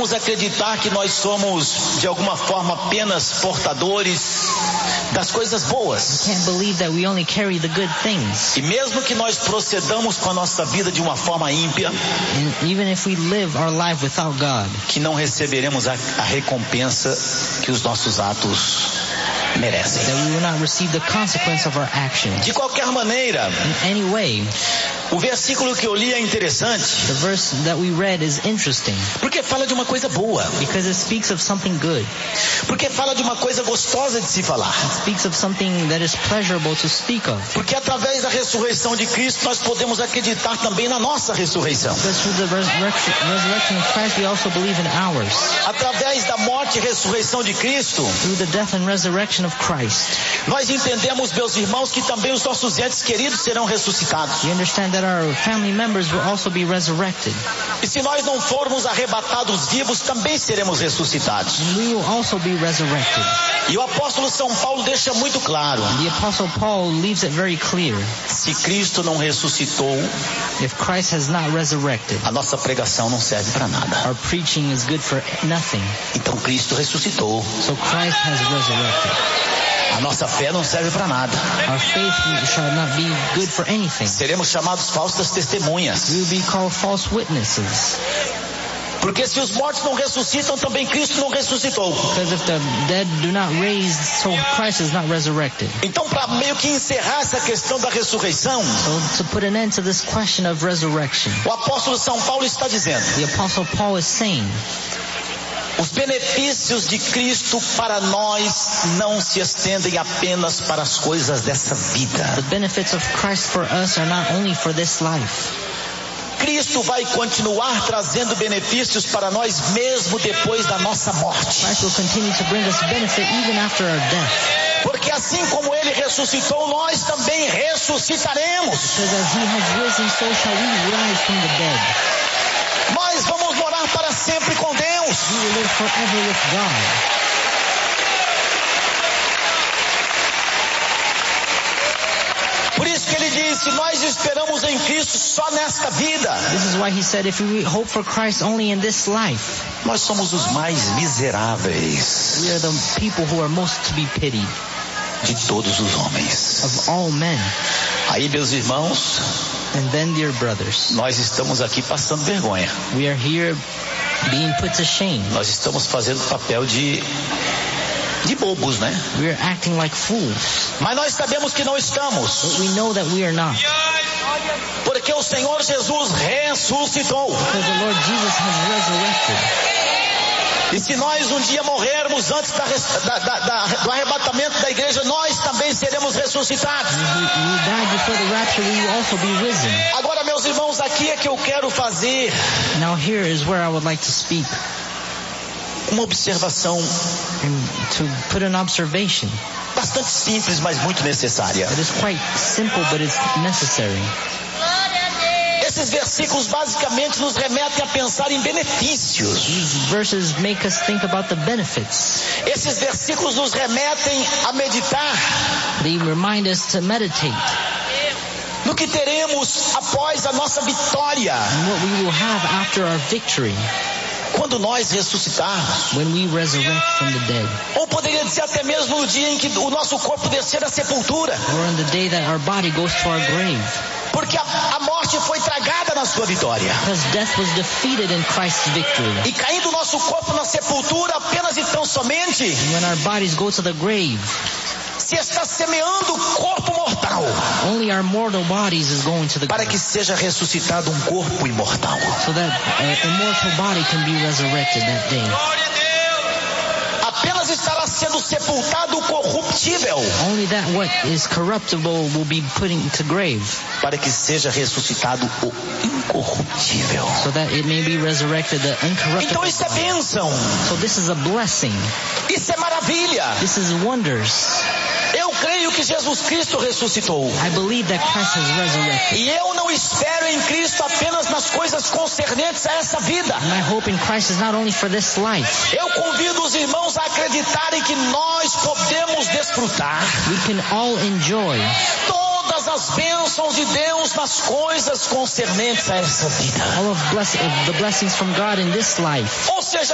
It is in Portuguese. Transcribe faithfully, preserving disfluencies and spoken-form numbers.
podemos acreditar que nós somos, de alguma forma, apenas portadores das coisas boas. We can't believe that we only carry the good things. E mesmo que nós procedamos com a nossa vida de uma forma ímpia, And even if we live our life without God, que não receberemos a, a recompensa que os nossos atos merecem. that we will not receive the consequence of our actions. De qualquer maneira, In any way, o versículo que eu li é interessante, the verse that we read is interesting porque fala de uma coisa boa, because it speaks of something good. porque fala de uma coisa gostosa de se falar, It speaks of something that is pleasurable to speak of. porque através da ressurreição de Cristo nós podemos acreditar também na nossa ressurreição. Because through the resurrection, resurrection of Christ, we also believe in ours. Através da morte e ressurreição de Cristo, Through the death and resurrection of Christ, nós entendemos, meus irmãos, que também os nossos entes queridos serão ressuscitados. we understand that our family members will also be resurrected. E se nós não formos arrebatados vivos, também seremos ressuscitados. And we will also be resurrected. E o apóstolo São Paulo deixa muito claro, The Apostle Paul leaves it very clear. se Cristo não ressuscitou, If Christ has not resurrected, a nossa pregação não serve para nada. our preaching is good for nothing. Então Cristo ressuscitou, So Christ has resurrected. a nossa fé não serve para nada. Our faith shall not be good for anything. Seremos chamados falsas testemunhas. We will be called false witnesses. Porque se os mortos não ressuscitam, também Cristo não ressuscitou. Because if the dead do not raise, so Christ is not resurrected. Então, para meio que encerrar essa questão da ressurreição, So to put an end to this question of resurrection, o apóstolo São Paulo está dizendo, the Apostle Paul is saying, os benefícios de Cristo para nós não se estendem apenas para as coisas dessa vida. the benefits of Christ for us are not only for this life. Cristo vai continuar trazendo benefícios para nós mesmo depois da nossa morte. Christ will continue to bring us benefit even after our death. Porque assim como Ele ressuscitou, nós também ressuscitaremos. Because as he has risen, so shall we rise from the dead. Nós vamos morar para sempre com Deus. We will live forever with God. Por isso que Ele disse, nós esperamos em Cristo só nesta vida. This is why he said, if we hope for Christ only in this life, Nós somos os mais miseráveis we are the people who are most to be pitied de todos os homens. of all men. Aí, meus irmãos, And then, dear brothers, nós estamos aqui passando vergonha. we are here being put to shame. Nós estamos fazendo papel de de bobos, né? We are acting like fools. Mas nós sabemos que não estamos, But we know that we are not. porque o Senhor Jesus ressuscitou. Because the Lord Jesus has resurrected. E se nós um dia morrermos antes da, res- da, da, da, do arrebatamento da igreja, nós também seremos ressuscitados. If we, we die before the rapture, we will also be risen. Agora, meus irmãos, aqui é que eu quero fazer Now here is where I would like to speak uma observação and to put an observation. bastante simples, mas muito necessária. It is quite simple, but it's necessary. Esses versículos basicamente nos remetem a pensar em benefícios. These verses make us think about the benefits. Esses versículos nos remetem a meditar They remind us to meditate no que teremos após a nossa vitória, on what we will have after our victory quando nós ressuscitarmos. when we resurrect from the dead, Ou poderia dizer até mesmo no dia em que o nosso corpo descer da sepultura. or on the day that our body goes to our grave. Porque a, a morte foi tragada na sua vitória. Because death was defeated in Christ's victory. E caindo o nosso corpo na sepultura apenas e tão somente, And when our bodies go to the grave, se está semeando o corpo mortal, only our mortal bodies is going to the para grave. que seja ressuscitado um corpo imortal. So that an immortal body can be resurrected that day. Apenas estará sendo sepultado o corruptível, Only that what is corruptible will be put into grave, para que seja ressuscitado o incorruptível. so that it may be resurrected the Então uncorruptible isso é body. bênção, So this is a blessing. isso é maravilha. This is wonders. Eu creio que Jesus Cristo ressuscitou. I believe that Christ has resurrected. E eu não espero em Cristo apenas nas coisas concernentes a essa vida. And my hope in Christ is not only for this life. Eu convido os irmãos a acreditarem que nós podemos desfrutar We can all enjoy todas as bênçãos de Deus nas coisas concernentes a essa vida. all of, bless- of the blessings from God in this life. Ou seja,